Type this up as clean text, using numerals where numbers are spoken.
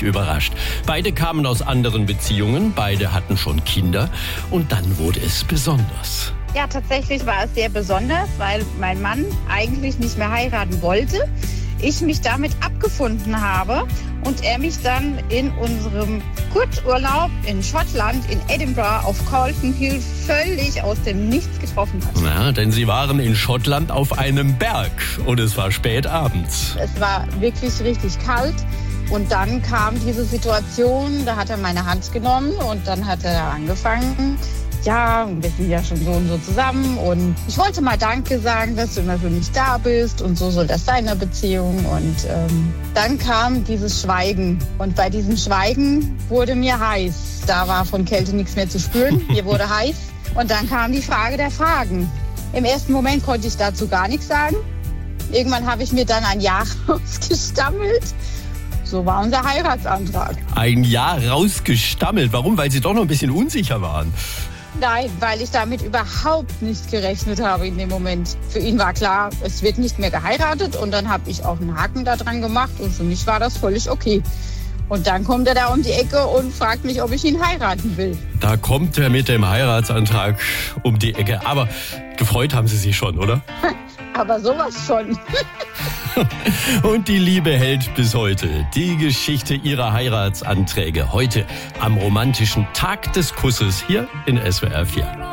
überrascht. Beide kamen aus anderen Beziehungen, beide hatten schon Kinder und dann wurde es besonders. Ja, tatsächlich war es sehr besonders, weil mein Mann eigentlich nicht mehr heiraten wollte. Ich mich damit abgefunden habe und er mich dann in unserem Kurzurlaub in Schottland, in Edinburgh auf Calton Hill völlig aus dem Nichts getroffen hat. Ja, denn sie waren in Schottland auf einem Berg und es war spät abends. Es war wirklich richtig kalt und dann kam diese Situation, da hat er meine Hand genommen und dann hat er angefangen. Ja, wir sind ja schon so und so zusammen und ich wollte mal Danke sagen, dass du immer für mich da bist und so soll das sein in der Beziehung. Und dann kam dieses Schweigen und bei diesem Schweigen wurde mir heiß. Da war von Kälte nichts mehr zu spüren, mir wurde heiß und dann kam die Frage der Fragen. Im ersten Moment konnte ich dazu gar nichts sagen. Irgendwann habe ich mir dann ein Ja rausgestammelt. So war unser Heiratsantrag. Ein Ja rausgestammelt. Warum? Weil sie doch noch ein bisschen unsicher waren. Nein, weil ich damit überhaupt nicht gerechnet habe in dem Moment. Für ihn war klar, es wird nicht mehr geheiratet und dann habe ich auch einen Haken da dran gemacht und für mich war das völlig okay. Und dann kommt er da um die Ecke und fragt mich, ob ich ihn heiraten will. Da kommt er mit dem Heiratsantrag um die Ecke. Aber gefreut haben Sie sich schon, oder? Aber sowas schon. Und die Liebe hält bis heute. Die Geschichte ihrer Heiratsanträge heute am romantischen Tag des Kusses hier in SWR 4.